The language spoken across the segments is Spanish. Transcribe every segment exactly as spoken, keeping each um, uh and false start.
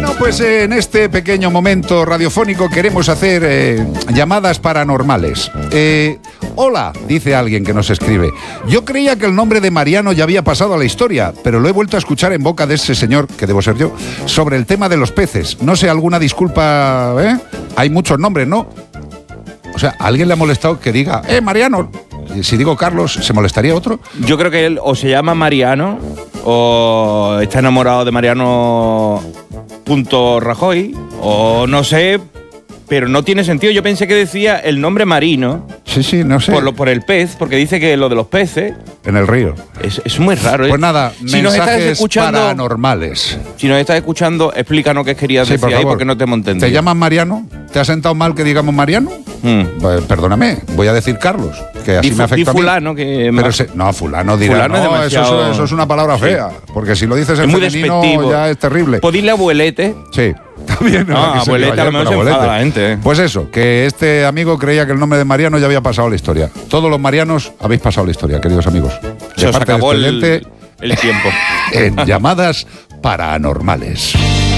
Bueno, pues eh, en este pequeño momento radiofónico queremos hacer eh, llamadas paranormales. Eh, hola, dice alguien que nos escribe. Yo creía que el nombre de Mariano ya había pasado a la historia, pero lo he vuelto a escuchar en boca de ese señor, que debo ser yo, sobre el tema de los peces. No sé, alguna disculpa, ¿eh? Hay muchos nombres, ¿no? O sea, ¿a alguien le ha molestado que diga, eh, Mariano? Si digo Carlos, ¿se molestaría otro? Yo creo que él o se llama Mariano o está enamorado de Mariano punto Rajoy o no sé, pero no tiene sentido. Yo pensé que decía el nombre marino. Sí, sí, no sé. Por, lo, por el pez, porque dice que lo de los peces... En el río. Es, es muy raro. Pues nada, si mensajes paranormales. Si nos estás escuchando, explícanos qué querías sí, decir por ahí, porque no te hemos entendido. ¿Te llaman Mariano? ¿Te ha sentado mal que digamos Mariano? Mm. Pues, perdóname, voy a decir Carlos, que así di, me afecta di fulano, a mí. Que Pero se, no, fulano dirá, fulano no, es demasiado... eso, eso es una palabra fea, sí. Porque si lo dices en es muy femenino despectivo. Ya es terrible. ¿Puedo decirle abuelete? Sí. También, no, no abuelete, a lo mejor se enfada la gente. Pues eso, que este amigo creía que el nombre de Mariano ya había pasado a la historia. Todos los Marianos habéis pasado la historia, queridos amigos. Se os acabó el, el tiempo. En llamadas paranormales.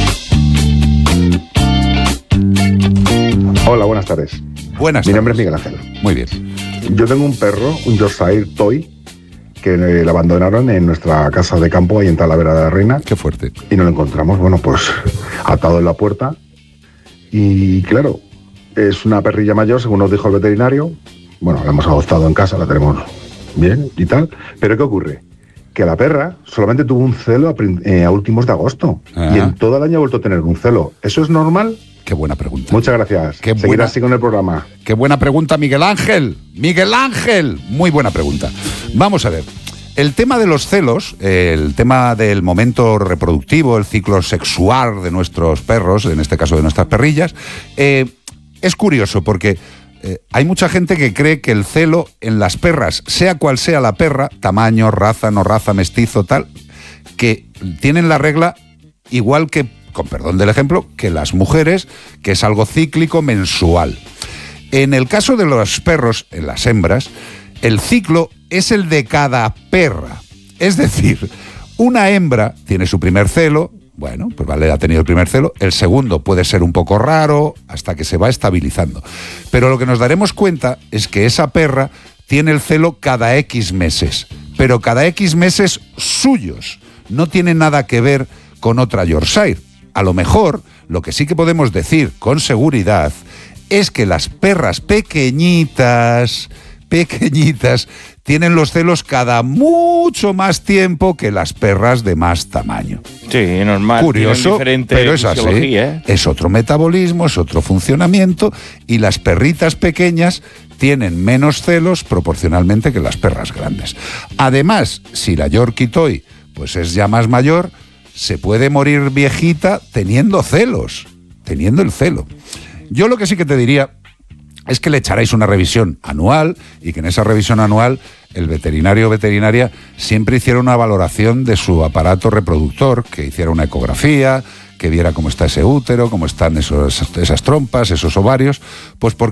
Hola, buenas tardes. Buenas tardes. Mi nombre es Miguel Ángel. Muy bien. Yo tengo un perro, un Yorkshire Toy, que le abandonaron en nuestra casa de campo ahí en Talavera de la Reina. Qué fuerte. Y no lo encontramos, bueno, pues atado en la puerta. Y claro, es una perrilla mayor, según nos dijo el veterinario. Bueno, la hemos adoptado en casa, la tenemos bien y tal. Pero ¿qué ocurre? Que la perra solamente tuvo un celo a, eh, a últimos de agosto. Ah. Y en todo el año ha vuelto a tener un celo. ¿Eso es normal? Qué buena pregunta. Muchas gracias. Qué Seguir buena, así con el programa. Qué buena pregunta, Miguel Ángel. Miguel Ángel. Muy buena pregunta. Vamos a ver. El tema de los celos, el tema del momento reproductivo, el ciclo sexual de nuestros perros, en este caso de nuestras perrillas, eh, es curioso porque eh, hay mucha gente que cree que el celo en las perras, sea cual sea la perra, tamaño, raza, no raza, mestizo, tal, que tienen la regla igual que, con perdón del ejemplo, que las mujeres, que es algo cíclico mensual. En el caso de los perros, en las hembras, el ciclo es el de cada perra. Es decir, una hembra tiene su primer celo, bueno, pues vale, ha tenido el primer celo, el segundo puede ser un poco raro hasta que se va estabilizando. Pero lo que nos daremos cuenta es que esa perra tiene el celo cada X meses, pero cada X meses suyos. No tiene nada que ver con otra Yorkshire. A lo mejor, lo que sí que podemos decir con seguridad es que las perras pequeñitas... pequeñitas, tienen los celos cada mucho más tiempo que las perras de más tamaño. Sí, normal. Curioso, pero es así. ¿eh? Es otro metabolismo, es otro funcionamiento, y las perritas pequeñas tienen menos celos proporcionalmente que las perras grandes. Además, si la Yorkie Toy pues es ya más mayor, se puede morir viejita teniendo celos, teniendo el celo. Yo lo que sí que te diría es que le echaréis una revisión anual y que en esa revisión anual el veterinario o veterinaria siempre hiciera una valoración de su aparato reproductor, que hiciera una ecografía, que viera cómo está ese útero, cómo están esos, esas trompas, esos ovarios, pues porque